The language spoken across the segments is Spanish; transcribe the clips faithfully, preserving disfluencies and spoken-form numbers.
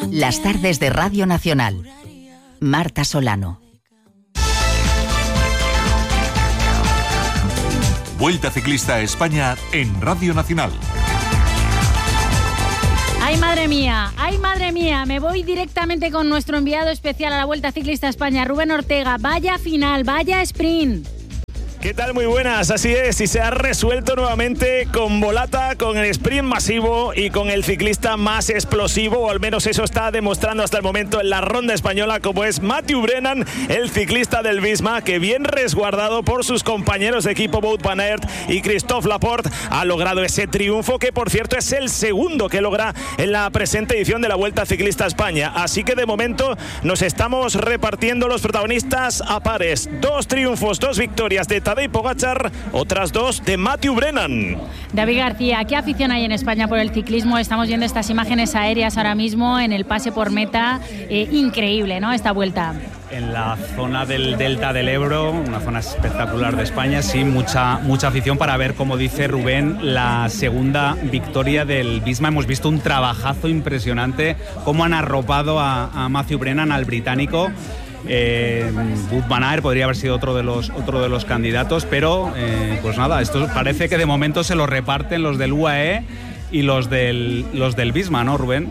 Las tardes de Radio Nacional. Marta Solano. Vuelta Ciclista a España en Radio Nacional. ¡Ay, madre mía! ¡Ay, madre mía! Me voy directamente con nuestro enviado especial a la Vuelta Ciclista a España, Rubén Ortega. Vaya final, vaya sprint. ¿Qué tal? Muy buenas, así es, y se ha resuelto nuevamente con Volata, con el sprint masivo y con el ciclista más explosivo, o al menos eso está demostrando hasta el momento en la ronda española, como es Mathieu Brennan, el ciclista del Visma, que bien resguardado por sus compañeros de equipo Wout van Aert y Christophe Laporte, ha logrado ese triunfo, que por cierto es el segundo que logra en la presente edición de la Vuelta Ciclista a España. Así que de momento nos estamos repartiendo los protagonistas a pares. Dos triunfos, dos victorias de Tadej Pogačar, otras dos de Mathieu Brennan. David García, ¿qué afición hay en España por el ciclismo? Estamos viendo estas imágenes aéreas ahora mismo en el pase por meta. Eh, increíble, ¿no?, esta vuelta. En la zona del Delta del Ebro, una zona espectacular de España, sí, mucha, mucha afición para ver, como dice Rubén, la segunda victoria del Visma. Hemos visto un trabajazo impresionante, cómo han arropado a, a Mathieu Brennan, al británico. Eh, Wout van Aert podría haber sido otro de los otro de los candidatos, pero eh, pues nada, esto parece que de momento se lo reparten los del U A E y los del los del Visma, ¿no, Rubén?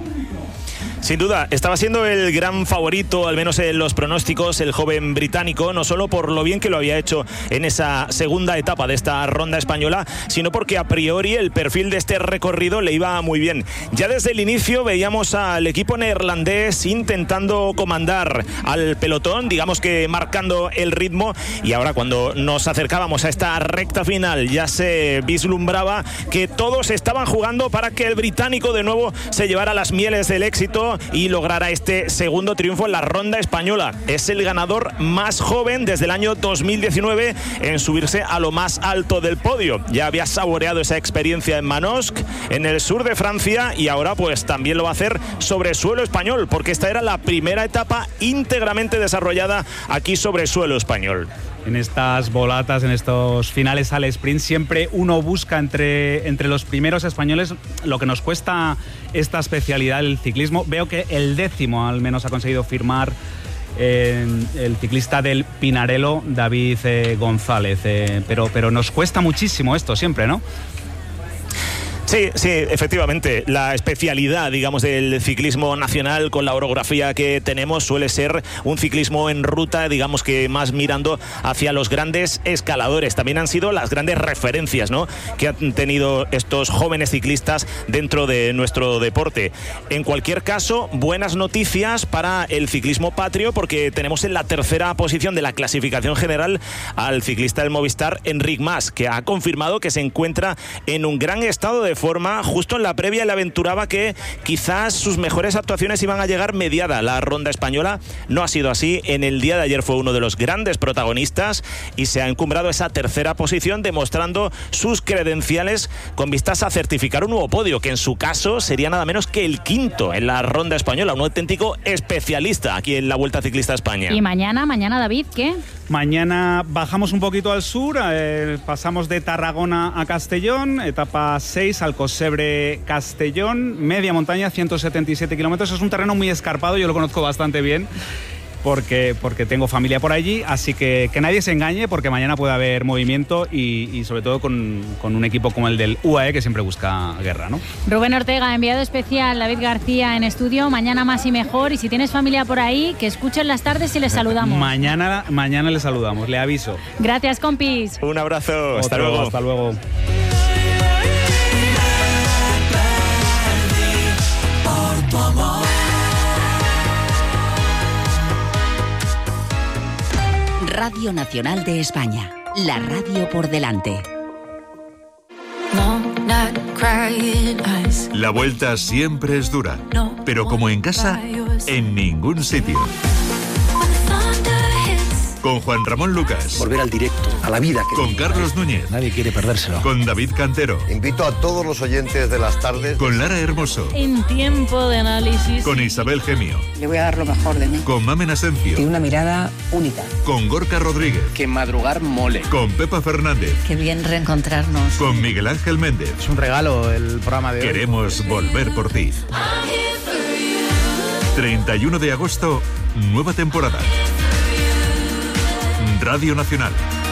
Sin duda, estaba siendo el gran favorito, al menos en los pronósticos, el joven británico, no solo por lo bien que lo había hecho en esa segunda etapa de esta ronda española, sino porque a priori el perfil de este recorrido le iba muy bien. Ya desde el inicio veíamos al equipo neerlandés intentando comandar al pelotón, digamos que marcando el ritmo, y ahora cuando nos acercábamos a esta recta final ya se vislumbraba que todos estaban jugando para que el británico de nuevo se llevara las mieles del éxito y logrará este segundo triunfo en la ronda española. Es el ganador más joven desde el año dos mil diecinueve en subirse a lo más alto del podio. Ya había saboreado esa experiencia en Manosque, en el sur de Francia, y ahora pues también lo va a hacer sobre suelo español, porque esta era la primera etapa íntegramente desarrollada aquí sobre suelo español. En estas volatas, en estos finales al sprint, siempre uno busca entre, entre los primeros españoles lo que nos cuesta esta especialidad del ciclismo. Veo que el décimo al menos ha conseguido firmar eh, el ciclista del Pinarello, David eh, González, eh, pero, pero nos cuesta muchísimo esto siempre, ¿no? Sí, sí, efectivamente. La especialidad, digamos, del ciclismo nacional con la orografía que tenemos suele ser un ciclismo en ruta, digamos que más mirando hacia los grandes escaladores. También han sido las grandes referencias, ¿no?, que han tenido estos jóvenes ciclistas dentro de nuestro deporte. En cualquier caso, buenas noticias para el ciclismo patrio, porque tenemos en la tercera posición de la clasificación general al ciclista del Movistar, Enric Mas, que ha confirmado que se encuentra en un gran estado de forma. Justo en la previa le aventuraba que quizás sus mejores actuaciones iban a llegar mediada la ronda española. No ha sido así. En el día de ayer fue uno de los grandes protagonistas y se ha encumbrado esa tercera posición, demostrando sus credenciales con vistas a certificar un nuevo podio, que en su caso sería nada menos que el quinto en la ronda española. Un auténtico especialista aquí en la Vuelta Ciclista a España. Y mañana, mañana David, ¿qué? Mañana bajamos un poquito al sur, eh, pasamos de Tarragona a Castellón, etapa seis, Alcosebre-Castellón, media montaña, ciento setenta y siete kilómetros. Es un terreno muy escarpado, yo lo conozco bastante bien porque, porque tengo familia por allí, así que que nadie se engañe, porque mañana puede haber movimiento y, y sobre todo con, con un equipo como el del U A E, que siempre busca guerra, ¿no? Rubén Ortega, enviado especial, David García en estudio. Mañana más y mejor, y si tienes familia por ahí, que escuchen las tardes y les saludamos. Mañana, mañana les saludamos, le aviso. Gracias, compis. Un abrazo, hasta Otro, luego. Hasta luego. Radio Nacional de España, la radio por delante. La vuelta siempre es dura, pero como en casa, en ningún sitio. Con Juan Ramón Lucas. Volver al directo, a la vida. Que con Carlos Núñez. Nadie quiere perdérselo. Con David Cantero. Invito a todos los oyentes de las tardes. Con Lara Hermoso. En tiempo de análisis. Con Isabel Gemio. Le voy a dar lo mejor de mí. Con Mamen Asencio. Tiene una mirada única. Con Gorka Rodríguez. Que madrugar mole. Con Pepa Fernández. Qué bien reencontrarnos. Con Miguel Ángel Méndez. Es un regalo el programa de hoy. Queremos volver por ti. treinta y uno de agosto, nueva temporada. Radio Nacional.